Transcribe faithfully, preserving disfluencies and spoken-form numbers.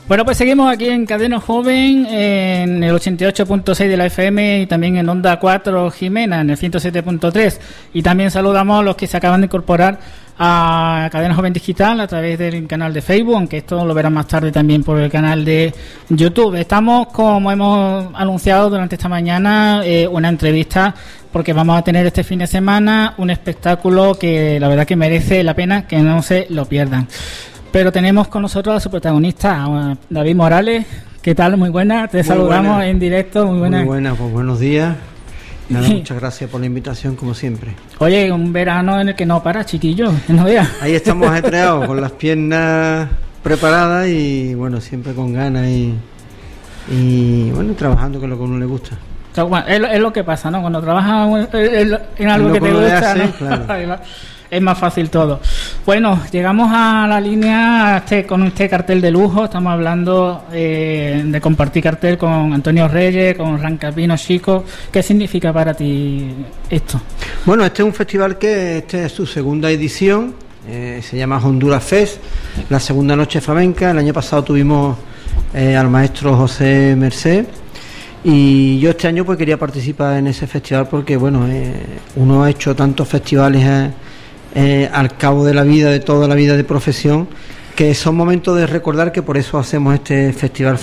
Bueno, pues seguimos aquí en Cadena Joven, en el ochenta y ocho punto seis de la F M y también en Onda cuatro Jimena, en el ciento siete punto tres. Y también saludamos a los que se acaban de incorporar a Cadena Joven Digital a través del canal de Facebook, aunque esto lo verán más tarde también por el canal de YouTube. Estamos, como hemos anunciado durante esta mañana, eh, una entrevista, porque vamos a tener este fin de semana un espectáculo que la verdad que merece la pena que no se lo pierdan. Pero tenemos con nosotros a su protagonista, David Morales. ¿Qué tal? Muy buena. Te muy saludamos buena. En directo. Muy buena. Muy buena, pues buenos días. Nada, muchas gracias por la invitación, como siempre. Oye, un verano en el que no para, chiquillo. No veas. Ahí estamos ajetreados, con las piernas preparadas y, bueno, siempre con ganas y, y bueno, trabajando con lo que a uno le gusta. O sea, bueno, es, es lo que pasa, ¿no? Cuando trabajas en algo que te gusta, hace, ¿no? Claro. Es más fácil todo. Bueno, llegamos a la línea este, con este cartel de lujo. Estamos hablando eh, de compartir cartel con Antonio Reyes, con Rancapino Chico. ¿Qué significa para ti esto? Bueno, este es un festival que este es su segunda edición. Eh, se llama Honduras Fest, la segunda noche flamenca. El año pasado tuvimos eh, al maestro José Merced. Y yo este año pues quería participar en ese festival porque, bueno, eh, uno ha hecho tantos festivales eh, Eh, al cabo de la vida, de toda la vida de profesión, que son momentos de recordar, que por eso hacemos este festival